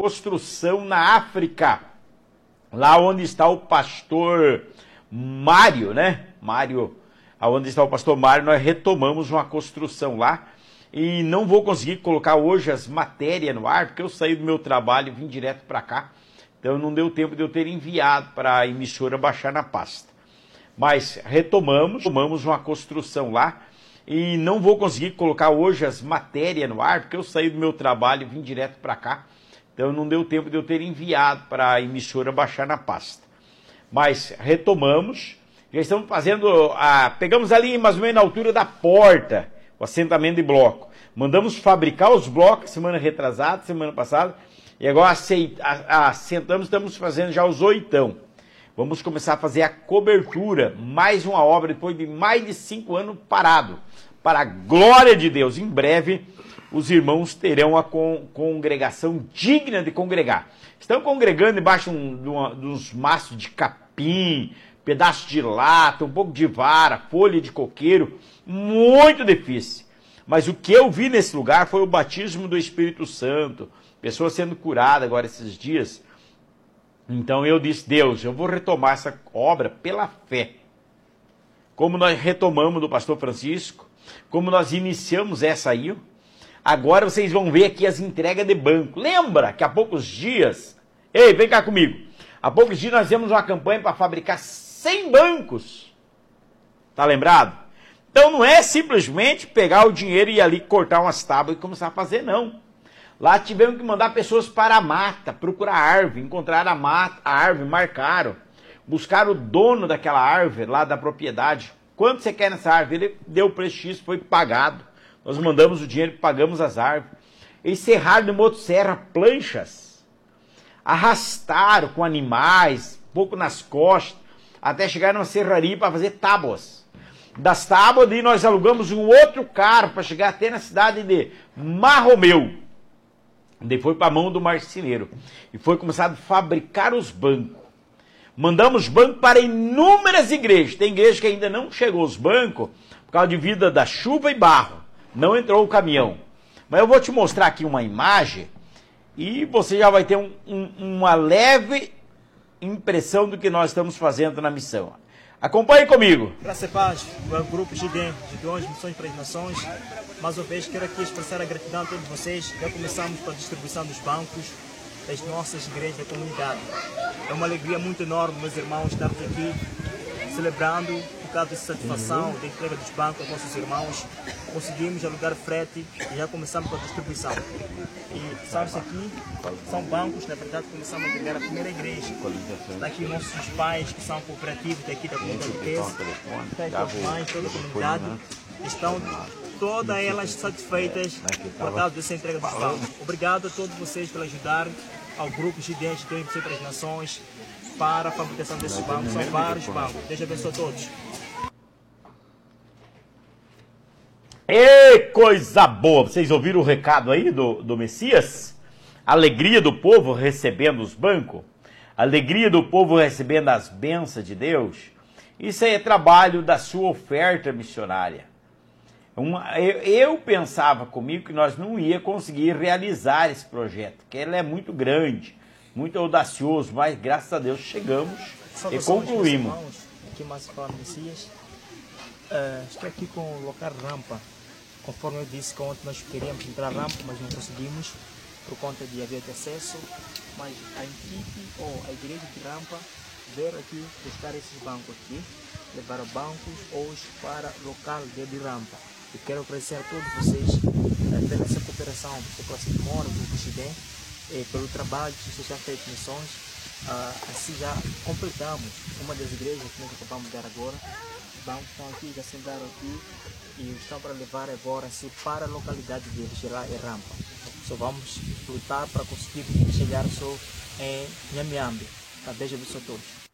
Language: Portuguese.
construção na África, lá onde está o pastor Mário, né? Onde está o pastor Mário, nós retomamos uma construção lá. E não vou conseguir colocar hoje as matérias no ar, porque eu saí do meu trabalho e vim direto para cá. Então não deu tempo de eu ter enviado para a emissora baixar na pasta. Mas retomamos uma construção lá. E não vou conseguir colocar hoje as matérias no ar, porque eu saí do meu trabalho e vim direto para cá. Então não deu tempo de eu ter enviado para a emissora baixar na pasta. Mas retomamos, já estamos fazendo, pegamos ali mais ou menos na altura da porta, o assentamento de bloco. Mandamos fabricar os blocos semana retrasada, semana passada, e agora assentamos, estamos fazendo já os 8. Vamos começar a fazer a cobertura, mais uma obra, depois de mais de 5 anos parado. Para a glória de Deus, em breve os irmãos terão a congregação digna de congregar. Estão congregando debaixo dos maços de capim, pedaço de lata, um pouco de vara, folha de coqueiro, muito difícil. Mas o que eu vi nesse lugar foi o batismo do Espírito Santo, pessoas sendo curadas agora esses dias. Então eu disse, Deus, eu vou retomar essa obra pela fé. Como nós retomamos do pastor Francisco, como nós iniciamos essa aí, agora vocês vão ver aqui as entregas de banco. Lembra que há poucos dias, ei, vem cá comigo, há poucos dias nós fizemos uma campanha para fabricar 100 bancos. Tá lembrado? Então não é simplesmente pegar o dinheiro e ir ali cortar umas tábuas e começar a fazer, não. Lá tivemos que mandar pessoas para a mata, procurar a árvore, encontraram a árvore, marcaram, buscaram o dono daquela árvore lá da propriedade. Quanto você quer nessa árvore? Ele deu o preço X, foi pagado. Nós mandamos o dinheiro, pagamos as árvores. Eles serraram de motosserra planchas, arrastaram com animais, um pouco nas costas, até chegar numa serraria para fazer tábuas. Das tábuas, daí nós alugamos um outro carro para chegar até na cidade de Marromeu. Daí foi para a mão do marceneiro. E foi começado a fabricar os bancos. Mandamos bancos para inúmeras igrejas. Tem igreja que ainda não chegou os bancos, por causa de vida da chuva e barro. Não entrou o caminhão. Mas eu vou te mostrar aqui uma imagem e você já vai ter uma leve impressão do que nós estamos fazendo na missão. Acompanhe comigo. Graça e paz, o grupo Gideões Missões para as Nações. Mais uma vez quero aqui expressar a gratidão a todos vocês. Já começamos com a distribuição dos bancos das nossas igrejas da comunidade. É uma alegria muito enorme, meus irmãos, estarmos aqui celebrando por causa dessa satisfação da entrega dos bancos aos nossos irmãos. Conseguimos alugar frete e já começamos com a distribuição. E sabe aqui são bancos, na verdade começamos a entregar a primeira igreja. Está aqui nossos pais que são cooperativos daqui da comunidade de peso. Está aqui as mães, toda a comunidade. Estão todas elas satisfeitas por causa dessa entrega dos bancos. Obrigado a todos vocês por ajudar ao grupo Gideões Missões para as Nações para a fabricação desses bancos. São vários bancos. Deus abençoe a todos. Ei, coisa boa! Vocês ouviram o recado aí do Messias? Alegria do povo recebendo os bancos? Alegria do povo recebendo as bênçãos de Deus? Isso aí é trabalho da sua oferta missionária. Eu pensava comigo que nós não ia conseguir realizar esse projeto, que ele é muito grande, muito audacioso, mas graças a Deus chegamos e concluímos. Aqui mais fala Messias. Estou aqui com o local rampa. Conforme eu disse que ontem nós queríamos entrar rampa, mas não conseguimos por conta de haver acesso. Mas a equipe ou a igreja de rampa veio aqui buscar esses bancos aqui, levaram bancos hoje para o local de rampa. E quero agradecer a todos vocês pela essa cooperação, pelo próximo Mora, pelo Buxidem, pelo trabalho que vocês já feito missões. Assim já completamos uma das igrejas que nós acabamos de dar agora. Os bancos estão aqui, já sentaram aqui e estão para levar agora assim, para a localidade de Xirá e Rampa. Só vamos lutar para conseguir chegar só em Nhamiambe. Deus abençoe a todos.